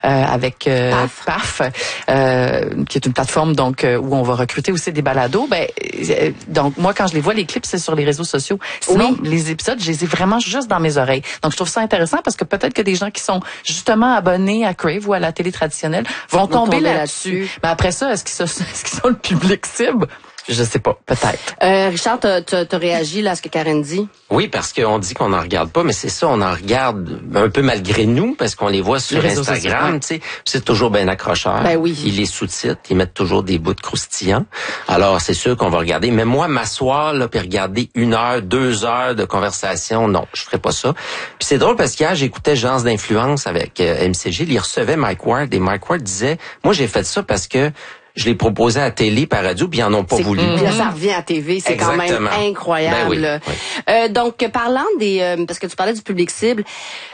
avec PAF, qui est une plateforme donc où on va recruter aussi des balados. Donc moi quand je les vois les clips c'est sur les réseaux sociaux. Sinon les épisodes je les ai vraiment juste dans mes oreilles. Donc je trouve ça intéressant parce que peut-être que des gens qui sont justement abonnés à Crave ou à la télé traditionnelle vont tomber là-dessus. Mais après ça est-ce qu'ils sont le public cible? Je sais pas, peut-être. Richard, t'as réagi là à ce que Karen dit? Oui, parce qu'on dit qu'on n'en regarde pas, mais c'est ça, on en regarde un peu malgré nous, parce qu'on les voit sur Instagram, tu sais. C'est toujours bien accrocheur. Ben oui. Ils les sous-titrent, ils mettent toujours des bouts de croustillants. Alors, c'est sûr qu'on va regarder. Mais moi, m'asseoir, là, puis regarder 1 heure, 2 heures de conversation, non, je ferais pas ça. Puis c'est drôle parce qu'hier, j'écoutais Gens d'influence avec MCG, il recevait Mike Ward, et Mike Ward disait, moi, j'ai fait ça parce que je l'ai proposé à la télé par radio, puis ils en ont pas voulu. Puis là, ça revient à TV, c'est quand même incroyable. Ben oui. Donc, parlant parce que tu parlais du public cible,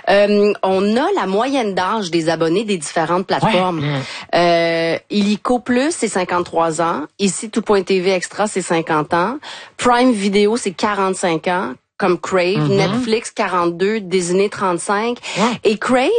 on a la moyenne d'âge des abonnés des différentes plateformes. Illico Plus, c'est 53 ans. Ici, Tout.tv Extra, c'est 50 ans. Prime Video, c'est 45 ans. Comme Crave, Netflix 42, Disney 35. Et Crave,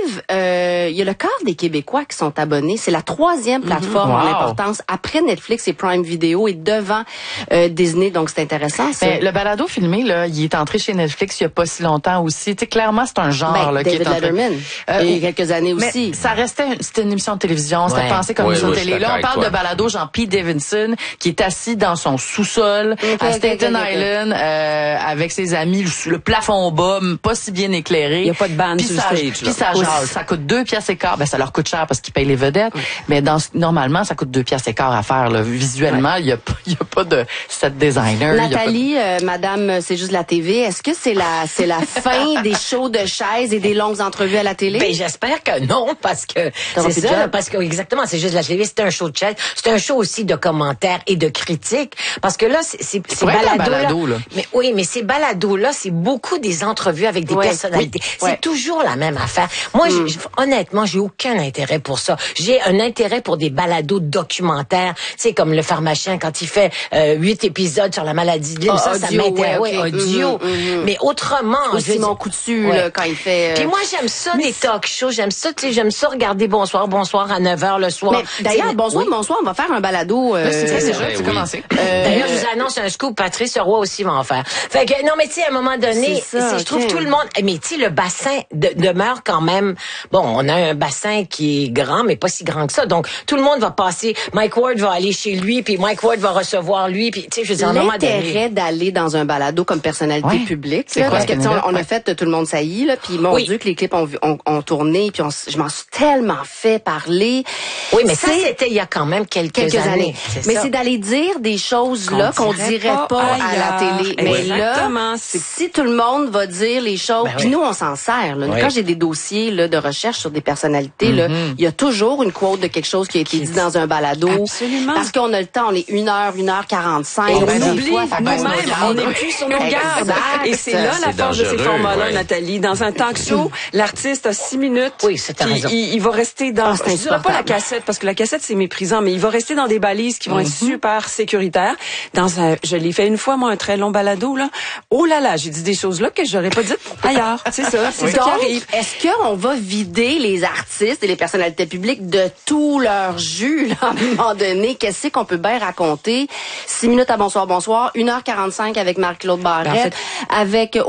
il y a le quart des Québécois qui sont abonnés. C'est la 3e plateforme en importance après Netflix et Prime Video et devant Disney. Donc c'est intéressant. Ça. Mais le balado filmé là, il est entré chez Netflix il y a pas si longtemps aussi. Tu sais clairement c'est un genre là, qui est David Letterman. Il y a quelques années aussi. Ça restait c'était une émission de télévision, c'était pensé comme une émission de télé. Là on parle de balado Jean Pete Davidson qui est assis dans son sous-sol à Staten Island avec ses amis. Le plafond bas, pas si bien éclairé. Il y a pas de bande sur le stage. Puis ça jase. Ça coûte 2 piastres et quart. Ben, ça leur coûte cher parce qu'ils payent les vedettes. Mais normalement, ça coûte 2 piastres et quart à faire, là. Visuellement, il y a pas de set designer. Nathalie, Madame, c'est juste la TV. Est-ce que c'est la fin des shows de chaises et des longues entrevues à la télé? Ben, j'espère que non, parce que c'est ça, parce que exactement, c'est juste la télé. C'est un show de chaises. C'est un show aussi de commentaires et de critiques. Parce que là, c'est balado là. Mais oui, mais ces balados-là, c'est beaucoup des entrevues avec des personnalités. C'est toujours la même affaire. Moi, honnêtement, j'ai aucun intérêt pour ça. J'ai un intérêt pour des balados documentaires. C'est comme le pharmacien quand il fait 8 épisodes sur la maladie de Lyme. Ça m'intéresse. Audio. Mais autrement, Simon Coutu, là, quand il fait... Puis moi, j'aime ça, des talk shows. J'aime ça, tu sais, j'aime ça regarder Bonsoir à 9h le soir. Mais d'ailleurs, Bonsoir, on va faire un balado. C'est commencé. D'ailleurs, je vous annonce un scoop. Patrice Roy aussi va en faire. Fait que, non, mais tu sais, à un moment donné, je trouve tout le monde, mais tu sais, le bassin demeure quand même, bon, on a un bassin qui est grand, mais pas si grand que ça. Donc, tout le monde va passer, Mike Ward va aller chez lui, puis Mike Ward va recevoir lui, puis tu sais, je veux dire, à un moment donné. L'intérêt d'aller dans un balado comme personnalité publique, là, parce que on a fait Tout le monde saillit, là, puis mon Dieu que les clips ont tourné, puis je m'en suis tellement fait parler. Oui, mais ça, c'était il y a quand même quelques années. Mais c'est d'aller dire des choses là qu'on dirait pas à la télé. Mais là, si tout le monde va dire les choses, puis nous on s'en sert. Là. Quand j'ai des dossiers là, de recherche sur des personnalités, là, il y a toujours une quote de quelque chose qui a été dit dans un balado. Absolument. Parce qu'on a le temps, on est 1h45. Et on oublie nous-mêmes, on n'est plus sur nos gardes. Et c'est là la force de ces formats-là, Nathalie. Dans un talk show, l'artiste a 6 minutes. Oui, c'est il va rester dans, je dirais pas la cassette, parce que la cassette c'est méprisant, mais il va rester dans des balises qui vont être super sécuritaires. Je l'ai fait une fois, moi, un très long balado, là. Oh là là, j'ai dit des choses là que j'aurais pas dites ailleurs. C'est ça, c'est ça qui arrive. Est-ce qu'on va vider les artistes et les personnalités publiques de tout leur jus, là, à un moment donné? Qu'est-ce qu'on peut bien raconter? 6 minutes à Bonsoir, 1h45 avec Marc-Claude Barrette, avec,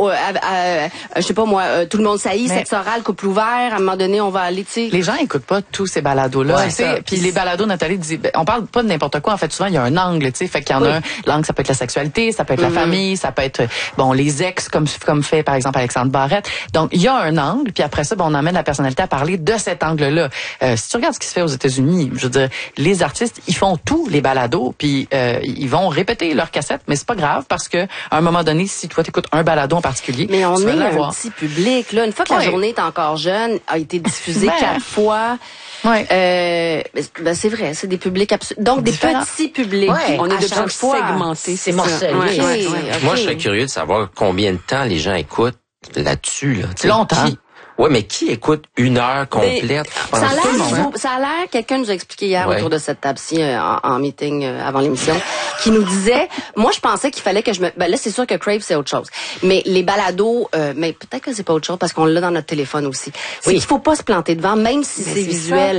je sais pas moi, Tout le monde saillit, sexe oral, couple ouvert. À un moment donné, on va aller, tu sais. Les gens écoutent pas tous ces balados-là. Puis les balados, Nathalie dit, on parle pas de n'importe quoi. En fait, souvent, il y a un angle, tu sais. Fait qu'il y en a un. L'angle, ça peut être la sexualité, ça peut être la famille, ça peut être, bon, les ex, comme fait, par exemple, Alexandre Barrette. Donc, il y a un angle, puis après ça, on amène la personnalité à parler de cet angle-là. Si tu regardes ce qui se fait aux États-Unis, je veux dire, les artistes, ils font tous les balados, puis ils vont répéter leur cassette, mais c'est pas grave parce que à un moment donné, si toi t'écoutes un balado en particulier, mais on est un petit public là. Une fois que la journée est encore jeune, a été diffusée 4 fois. C'est vrai, c'est des publics donc des petits publics. On est de chaque fois segmentés, c'est morcelé. Moi, je serais curieux de savoir combien de temps les gens écoutent là-dessus. Là. Longtemps. Ouais, mais qui écoute 1 heure complète? Ça a l'air, quelqu'un nous a expliqué hier autour de cette table-ci en meeting avant l'émission, qui nous disait, moi je pensais qu'il fallait que là c'est sûr que Crave c'est autre chose, mais les balados, mais peut-être que c'est pas autre chose parce qu'on l'a dans notre téléphone aussi. C'est qu'il faut pas se planter devant, même si c'est visuel.